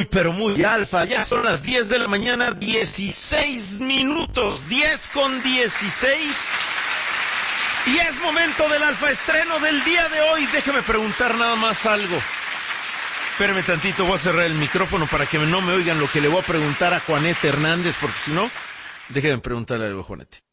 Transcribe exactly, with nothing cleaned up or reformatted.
pero muy alfa. Ya son las diez de la mañana, dieciséis minutos, diez con dieciséis. Y es momento del alfa estreno del día de hoy. Déjeme preguntar nada más algo. Espérame tantito, voy a cerrar el micrófono para que no me oigan lo que le voy a preguntar a Juanete Hernández, porque si no, déjeme preguntarle algo a Juanete.